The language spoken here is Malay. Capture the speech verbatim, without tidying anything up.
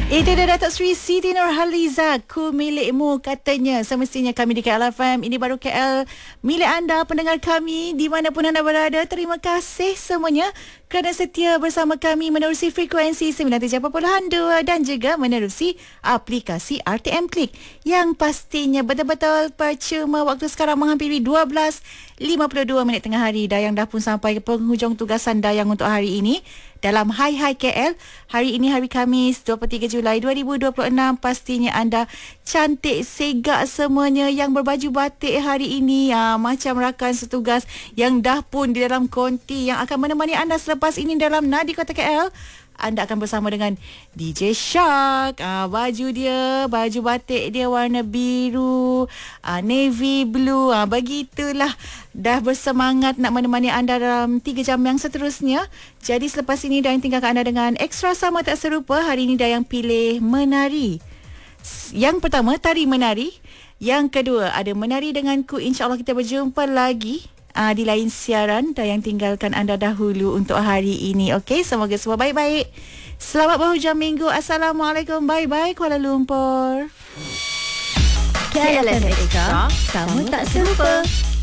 Itu dia Datuk Seri Siti Nurhaliza, ku milikmu katanya. Semestinya kami di K L F M. Ini baru K L milik anda, pendengar kami dimanapun anda berada. Terima kasih semuanya kerana setia bersama kami menerusi frekuensi sembilan puluh tujuh perpuluhan dua dan juga menerusi aplikasi R T M Klik yang pastinya betul-betul percuma. Waktu sekarang menghampiri dua belas lima puluh dua minit tengah hari. Dayang dah pun sampai ke penghujung tugasan Dayang untuk hari ini dalam Hai Hai K L. Hari ini hari Khamis dua puluh tiga Julai dua ribu dua puluh enam. Pastinya anda cantik segak semuanya yang berbaju batik hari ini, ha, macam rakan setugas yang dah pun di dalam konti yang akan menemani anda selepas ini dalam Nadi Kota K L. Anda akan bersama dengan D J Shark. Ah, baju dia, baju batik dia warna biru, ah, navy blue. Ah, begitulah. Dah bersemangat nak menemani anda dalam tiga jam yang seterusnya. Jadi selepas ini Dayang tinggalkan anda dengan ekstra sama tak serupa. Hari ini Dayang pilih menari. Yang pertama, tari menari. Yang kedua, ada menari denganku. InsyaAllah kita berjumpa lagi Uh, di lain siaran. Dayang tinggalkan anda dahulu untuk hari ini. Okey, semoga semua baik-baik. Selamat berhujung minggu. Assalamualaikum. Bye-bye Kuala Lumpur. K L F M Extra, kamu tak serupa.